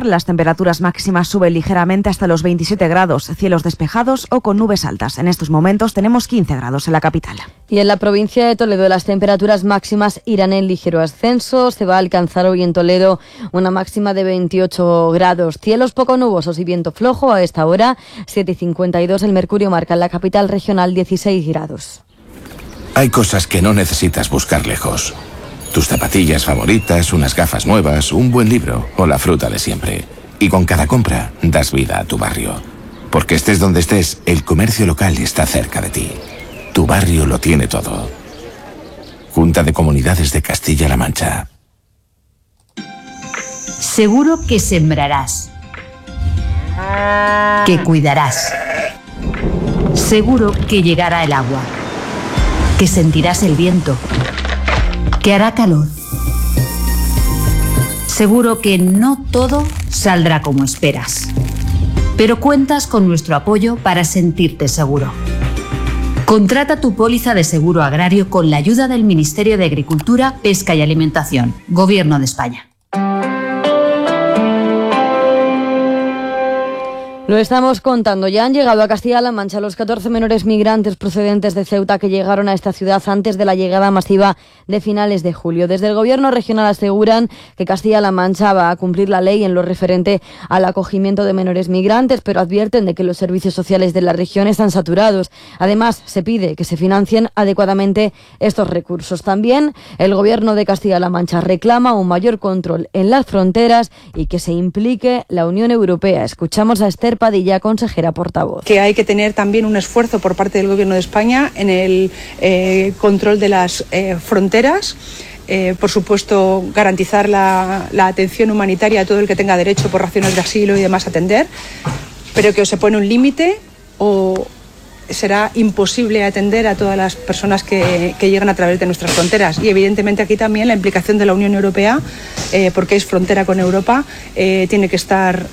mar. Las temperaturas máximas suben ligeramente hasta los 27 grados, cielos despejados o con nubes altas. En estos momentos tenemos 15 grados en la capital. Y en la provincia de Toledo las temperaturas máximas irán en ligero ascenso. Se va a alcanzar hoy en Toledo una máxima de 28 grados. Cielos poco nubosos y viento flojo a esta hora. 7:52 el mercurio marca en la capital regional 16 grados. Hay cosas que no necesitas buscar lejos. Tus zapatillas favoritas, unas gafas nuevas, un buen libro o la fruta de siempre. Y con cada compra das vida a tu barrio. Porque estés donde estés, el comercio local está cerca de ti. Tu barrio lo tiene todo. Junta de Comunidades de Castilla-La Mancha. Seguro que sembrarás, que cuidarás. Seguro que llegará el agua, que sentirás el viento, que hará calor. Seguro que no todo saldrá como esperas, pero cuentas con nuestro apoyo para sentirte seguro. Contrata tu póliza de seguro agrario con la ayuda del Ministerio de Agricultura, Pesca y Alimentación, Gobierno de España. Lo estamos contando. Ya han llegado a Castilla-La Mancha los 14 menores migrantes procedentes de Ceuta que llegaron a esta ciudad antes de la llegada masiva de finales de julio. Desde el Gobierno regional aseguran que Castilla-La Mancha va a cumplir la ley en lo referente al acogimiento de menores migrantes, pero advierten de que los servicios sociales de la región están saturados. Además, se pide que se financien adecuadamente estos recursos. También el Gobierno de Castilla-La Mancha reclama un mayor control en las fronteras y que se implique la Unión Europea. Escuchamos a Esther Padilla, consejera portavoz. Que hay que tener también un esfuerzo por parte del Gobierno de España en el control de las fronteras. Por supuesto, garantizar la atención humanitaria a todo el que tenga derecho por razones de asilo y demás atender, pero que o se pone un límite o será imposible atender a todas las personas que llegan a través de nuestras fronteras. Y evidentemente aquí también la implicación de la Unión Europea, porque es frontera con Europa, tiene que estar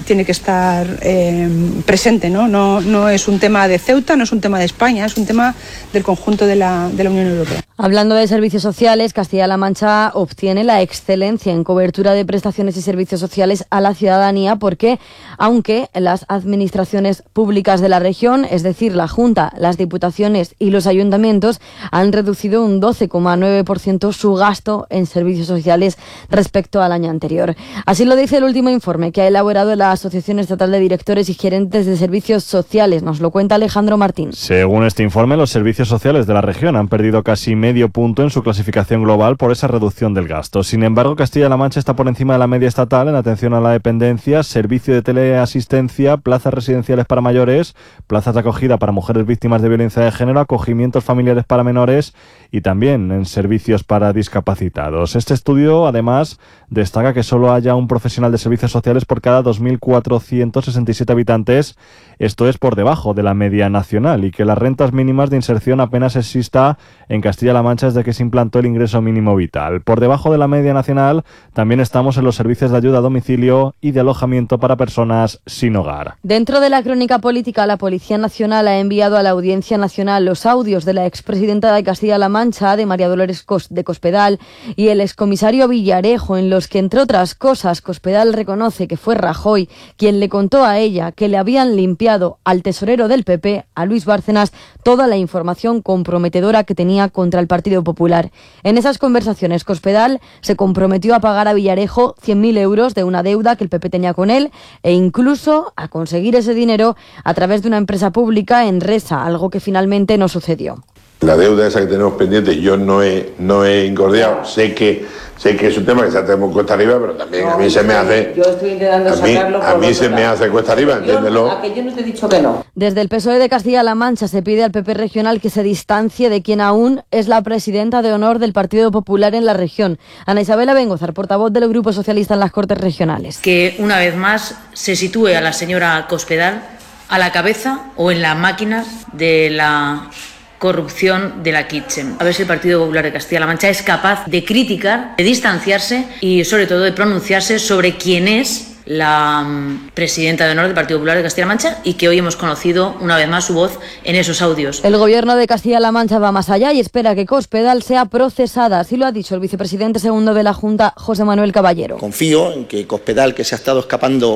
presente, ¿no? No es un tema de Ceuta, no es un tema de España, es un tema del conjunto de la Unión Europea. Hablando de servicios sociales, Castilla-La Mancha obtiene la excelencia en cobertura de prestaciones y servicios sociales a la ciudadanía porque, aunque las administraciones públicas de la región, es decir, la Junta, las diputaciones y los ayuntamientos, han reducido un 12,9% su gasto en servicios sociales respecto al año anterior. Así lo dice el último informe que ha elaborado la Asociación Estatal de Directores y Gerentes de Servicios Sociales. Nos lo cuenta Alejandro Martín. Según este informe, los servicios sociales de la región han perdido casi medio punto en su clasificación global por esa reducción del gasto. Sin embargo, Castilla-La Mancha está por encima de la media estatal en atención a la dependencia, servicio de teleasistencia, plazas residenciales para mayores, plazas de acogida para mujeres víctimas de violencia de género, acogimientos familiares para menores y también en servicios para discapacitados. Este estudio, además, destaca que solo haya un profesional de servicios sociales por cada 2.467 habitantes. Esto es por debajo de la media nacional y que las rentas mínimas de inserción apenas exista en Castilla-La Mancha desde que se implantó el ingreso mínimo vital. Por debajo de la media nacional también estamos en los servicios de ayuda a domicilio y de alojamiento para personas sin hogar. Dentro de la crónica política, la Policía Nacional ha enviado a la Audiencia Nacional los audios de la expresidenta de Castilla-La Mancha, de María Dolores de Cospedal, y el excomisario Villarejo, en los que, entre otras cosas, Cospedal reconoce que fue Rajoy quien le contó a ella que le habían limpiado al tesorero del PP, a Luis Bárcenas, toda la información comprometedora que tenía contra el Partido Popular. En esas conversaciones, Cospedal se comprometió a pagar a Villarejo 100.000 euros de una deuda que el PP tenía con él e incluso a conseguir ese dinero a través de una empresa pública en Resa, algo que finalmente no sucedió. La deuda esa que tenemos pendiente, yo no he incordiado. Sé que es un tema que ya tenemos cuesta arriba, pero también a mí se me hace. Yo estoy intentando sacarlo. A mí se me hace cuesta arriba, entiéndelo. A que yo no te he dicho que no. Desde el PSOE de Castilla-La Mancha se pide al PP regional que se distancie de quien aún es la presidenta de honor del Partido Popular en la región. Ana Isabel Abengozar, portavoz del Grupo Socialista en las Cortes Regionales. Que una vez más se sitúe a la señora Cospedal a la cabeza o en las máquinas de la corrupción de la Kitchen. A ver si el Partido Popular de Castilla-La Mancha es capaz de criticar, de distanciarse y sobre todo de pronunciarse sobre quién es la presidenta de honor del Partido Popular de Castilla-La Mancha y que hoy hemos conocido una vez más su voz en esos audios. El Gobierno de Castilla-La Mancha va más allá y espera que Cospedal sea procesada. Así lo ha dicho el vicepresidente segundo de la Junta, José Manuel Caballero. Confío en que Cospedal, que se ha estado escapando